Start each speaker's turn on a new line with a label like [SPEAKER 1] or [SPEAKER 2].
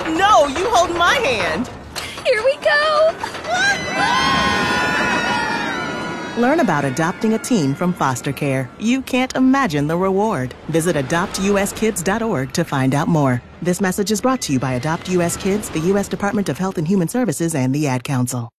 [SPEAKER 1] No, you hold my hand.
[SPEAKER 2] Here we go.
[SPEAKER 1] Learn about adopting a teen from foster care. You can't imagine the reward. Visit adoptuskids.org to find out more. This message is brought to you by Adopt U.S. Kids, the U.S. Department of Health and Human Services, and the Ad Council.